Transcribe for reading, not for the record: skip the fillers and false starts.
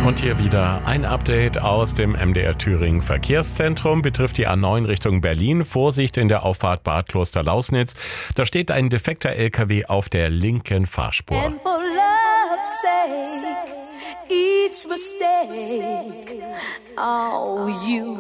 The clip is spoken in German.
Und hier wieder ein Update aus dem MDR Thüringen Verkehrszentrum. Betrifft die A9 Richtung Berlin. Vorsicht in der Auffahrt Bad Kloster-Lausnitz. Da steht ein defekter LKW auf der linken Fahrspur. And for love's sake, each mistake, oh, you